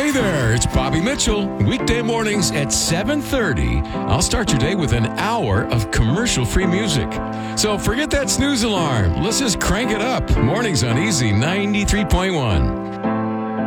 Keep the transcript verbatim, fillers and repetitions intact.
Hey there, it's Bobby Mitchell. Weekday mornings at seven thirty, I'll start your day with an hour of commercial-free music. So forget that snooze alarm. Let's just crank it up. Mornings on Easy ninety-three point one.